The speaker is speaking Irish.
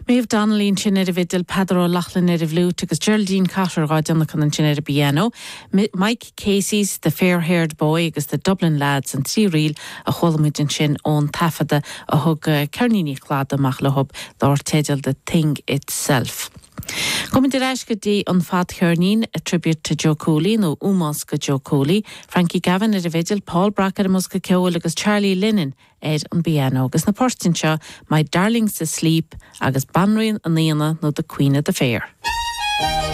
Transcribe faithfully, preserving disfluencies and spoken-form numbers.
Maeve Donnelly sin er vidil Pedro Lachlan er vlút agus Geraldine Carter ráidionach an sin er piano. Mike Casey's The Fair-Haired Boy agus the Dublin Lads an trí riil a cholamidin sin ón tafada a thug Carnini chlad amach le hub dár teideal The Thing Itself. Coming to Rashkadi on Fat Hernin, a tribute to Joe Cooley, no Umaska Joe Cooley, Frankie Gavin at a vigil, Paul Bracker Muska Keol, agus Charlie Lennon, Ed on piano, agus na Porstinshaw, My Darlings Asleep, agus Banrin and Niana, no the Queen of the Fair.